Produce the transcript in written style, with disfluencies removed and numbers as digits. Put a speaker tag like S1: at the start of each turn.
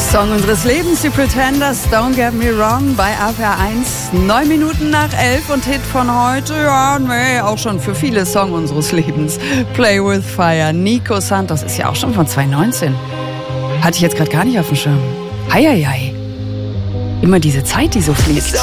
S1: Song unseres Lebens, die Pretenders, Don't Get Me Wrong, bei AWR 1, 9 Minuten nach 11 und Hit von heute, ja, nee, auch schon für viele Song unseres Lebens. Play with Fire, Nico Santos, ist ja auch schon von 2019. Hatte ich jetzt gerade gar nicht auf dem Schirm. Heieiei. Immer diese Zeit, die so fließt.